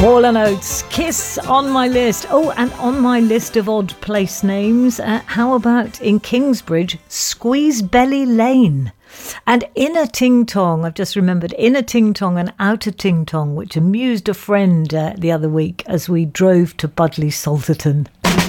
Hall and Oates, Kiss on my list. Oh, and on my list of odd place names, how about in Kingsbridge, Squeeze Belly Lane? And Inner Ting Tong, I've just remembered, Inner Ting Tong and Outer Ting Tong, which amused a friend the other week as we drove to Budleigh Salterton.